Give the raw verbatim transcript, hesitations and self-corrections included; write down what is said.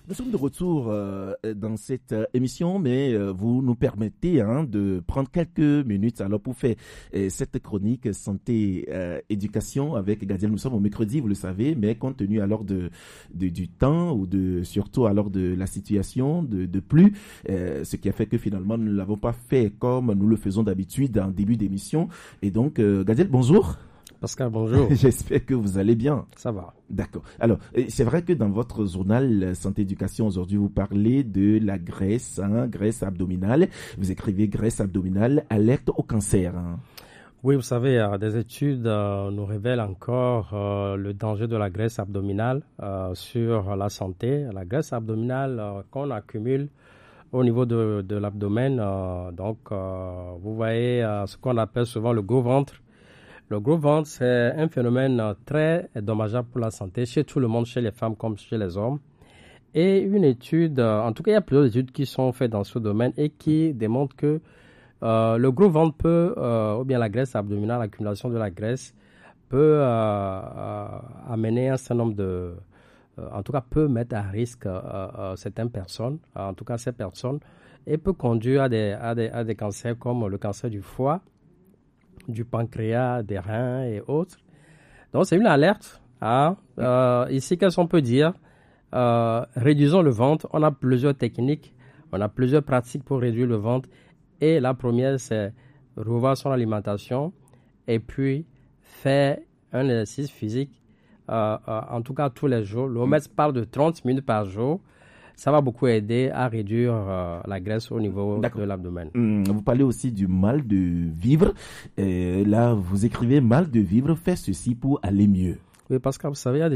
Nous sommes de retour euh, dans cette euh, émission, mais euh, vous nous permettez hein, de prendre quelques minutes alors pour faire euh, cette chronique santé euh, éducation avec Gadiel. Nous sommes au mercredi, vous le savez, mais compte tenu alors de, de du temps ou de surtout alors de la situation de, de pluie, euh, ce qui a fait que finalement nous ne l'avons pas fait comme nous le faisons d'habitude en début d'émission. Et donc euh, Gadiel, bonjour. Pascal, bonjour. J'espère que vous allez bien. Ça va. D'accord. Alors, c'est vrai que dans votre journal Santé Éducation, aujourd'hui, vous parlez de la graisse, hein, graisse abdominale. Vous écrivez graisse abdominale, alerte au cancer. Hein. Oui, vous savez, euh, des études euh, nous révèlent encore euh, le danger de la graisse abdominale euh, sur la santé. La graisse abdominale euh, qu'on accumule au niveau de, de l'abdomen, euh, donc euh, vous voyez euh, ce qu'on appelle souvent le gros ventre. Le gros ventre, c'est un phénomène très dommageable pour la santé chez tout le monde, chez les femmes comme chez les hommes. Et une étude, en tout cas, il y a plusieurs études qui sont faites dans ce domaine et qui démontrent que euh, le gros ventre peut, euh, ou bien la graisse abdominale, l'accumulation de la graisse, peut euh, euh, amener un certain nombre de... Euh, en tout cas, peut mettre à risque euh, euh, certaines personnes, en tout cas ces personnes, et peut conduire à des, à des, à des cancers comme le cancer du foie, du pancréas, des reins et autres. Donc, c'est une alerte. Hein. Euh, ici, qu'est-ce qu'on peut dire? Euh, réduisons le ventre. On a plusieurs techniques, on a plusieurs pratiques pour réduire le ventre. Et la première, c'est revoir son alimentation et puis faire un exercice physique, euh, euh, en tout cas tous les jours. L'O M S parle de trente minutes par jour. Ça va beaucoup aider à réduire euh, la graisse au niveau D'accord. de l'abdomen. Mmh, vous parlez aussi du mal de vivre. Et là, vous écrivez mal de vivre, faites ceci pour aller mieux. Oui, parce que vous savez, il y a des